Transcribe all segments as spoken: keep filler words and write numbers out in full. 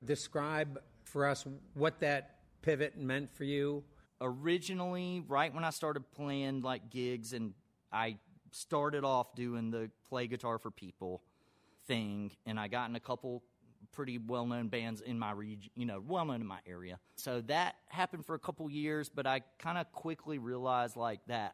Describe for us what that pivot meant for you. Originally, right when I started playing like gigs, and I started off doing the play guitar for people thing, and I got in a couple pretty well-known bands in my region, you know, well-known in my area. So that happened for a couple years, but I kind of quickly realized like that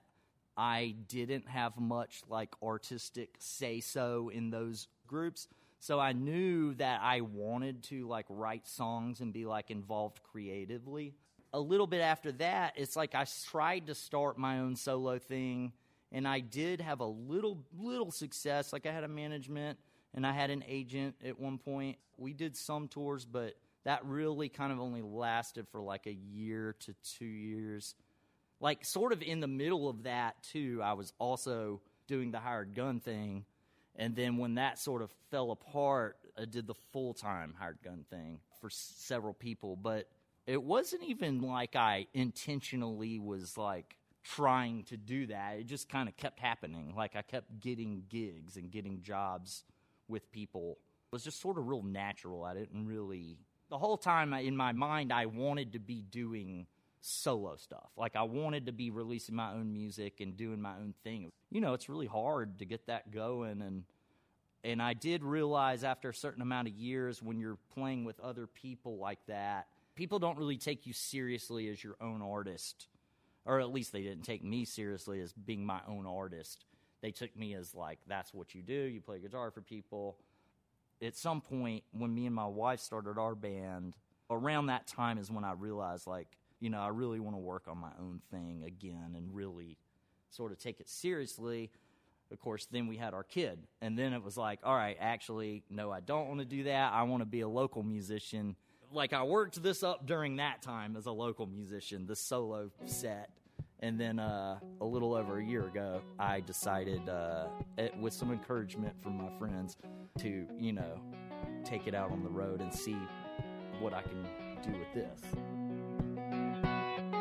I didn't have much like artistic say-so in those groups. So I knew that I wanted to like write songs and be like involved creatively. A little bit after that, it's like I tried to start my own solo thing, and I did have a little little success. Like I had a management and I had an agent at one point. We did some tours, but that really kind of only lasted for like a year to two years. Like sort of in the middle of that too, I was also doing the hired gun thing. And then when that sort of fell apart, I did the full-time hired gun thing for s- several people. But it wasn't even like I intentionally was like trying to do that. It just kind of kept happening. Like I kept getting gigs and getting jobs with people. It was just sort of real natural. I didn't really... The whole time in my mind, I wanted to be doing solo stuff. Like I wanted to be releasing my own music and doing my own thing. You know, it's really hard to get that going, and and I did realize after a certain amount of years when you're playing with other people like that, people don't really take you seriously as your own artist, or at least they didn't take me seriously as being my own artist. They took me as like, that's what you do, you play guitar for people. At some point, when me and my wife started our band, around that time is when I realized, like, you know, I really want to work on my own thing again and really sort of take it seriously. Of course, then we had our kid. And then it was like, all right, actually, no, I don't want to do that. I want to be a local musician. Like, I worked this up during that time as a local musician, the solo set. And then uh, a little over a year ago, I decided, uh, it, with some encouragement from my friends, to, you know, take it out on the road and see what I can do with this.